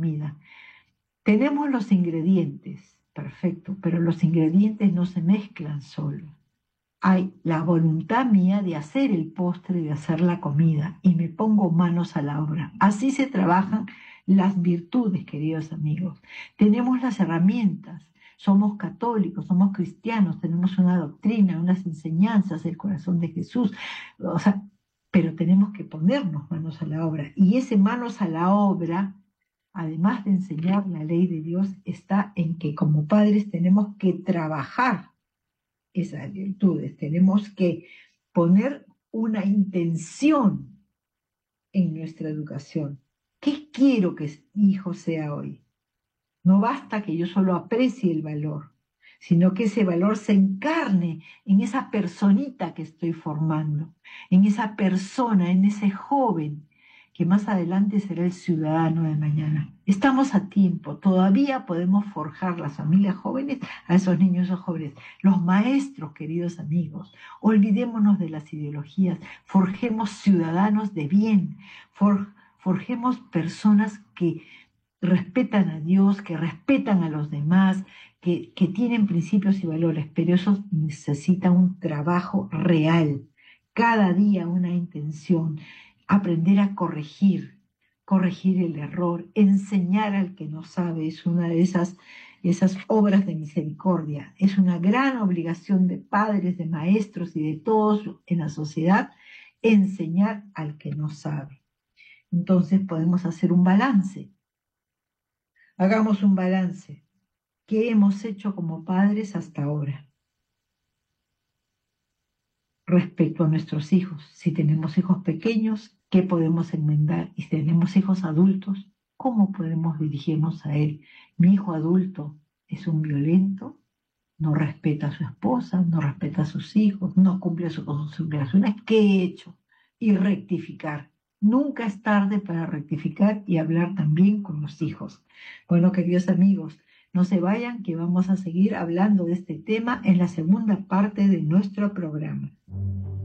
comida. Tenemos los ingredientes, perfecto, pero los ingredientes no se mezclan solos. Hay la voluntad mía de hacer el postre, de hacer la comida, y me pongo manos a la obra. Así se trabajan las virtudes, queridos amigos. Tenemos las herramientas, somos católicos, somos cristianos, tenemos una doctrina, unas enseñanzas, el corazón de Jesús, o sea, pero tenemos que ponernos manos a la obra. Y ese manos a la obra, además de enseñar la ley de Dios, está en que como padres tenemos que trabajar esas virtudes, tenemos que poner una intención en nuestra educación. ¿Qué quiero que mi hijo sea hoy? No basta que yo solo aprecie el valor, sino que ese valor se encarne en esa personita que estoy formando, en esa persona, en ese joven que más adelante será el ciudadano de mañana. Estamos a tiempo, todavía podemos forjar las familias jóvenes a esos niños o jóvenes. Los maestros, queridos amigos, olvidémonos de las ideologías, forjemos ciudadanos de bien, forjemos personas que respetan a Dios, que respetan a los demás, que tienen principios y valores, pero eso necesita un trabajo real, cada día una intención, aprender a corregir el error, enseñar al que no sabe, es una de esas obras de misericordia, es una gran obligación de padres, de maestros y de todos en la sociedad, enseñar al que no sabe. Entonces podemos hacer un balance. Hagamos un balance. ¿Qué hemos hecho como padres hasta ahora? Respecto a nuestros hijos, si tenemos hijos pequeños, ¿qué podemos enmendar? Y si tenemos hijos adultos, ¿cómo podemos dirigirnos a él? Mi hijo adulto es un violento, no respeta a su esposa, no respeta a sus hijos, no cumple con sus obligaciones. ¿Qué he hecho? Y rectificar. Nunca es tarde para rectificar y hablar también con los hijos. Bueno, queridos amigos, no se vayan, que vamos a seguir hablando de este tema en la segunda parte de nuestro programa.